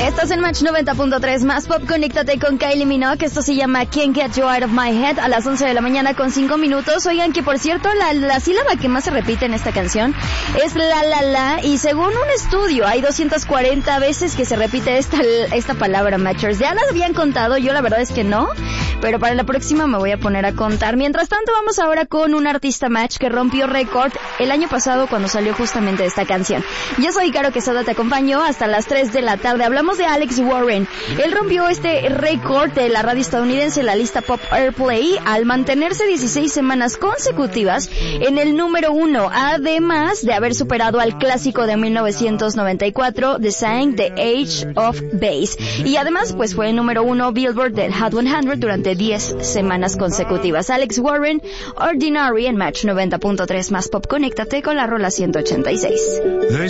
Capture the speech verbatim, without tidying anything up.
Estás en Match noventa punto tres, más pop, conéctate con Kylie Minogue. Esto se llama Can't Get You Out of My Head a las once de la mañana con cinco minutos. Oigan, que por cierto, la, la sílaba que más se repite en esta canción es la, la, la. Y según un estudio, hay doscientas cuarenta veces que se repite esta, esta palabra, Matchers. Ya las habían contado, yo la verdad es que no. Pero para la próxima me voy a poner a contar. Mientras tanto, vamos ahora con un artista Match que rompió récord el año pasado cuando salió justamente esta canción. Yo soy Caro Quesada, te acompaño hasta las tres de la tarde. Hablamos de Alex Warren. Él rompió este récord de la radio estadounidense, la lista Pop Airplay, al mantenerse dieciséis semanas consecutivas en el número uno, además de haber superado al clásico de mil novecientos noventa y cuatro, The Sign, The Age of Base. Y además, pues fue el número uno Billboard del Hot cien durante diez semanas consecutivas. Alex Warren, Ordinary en Match noventa punto tres, más pop, conéctate con la rola ciento ochenta y seis.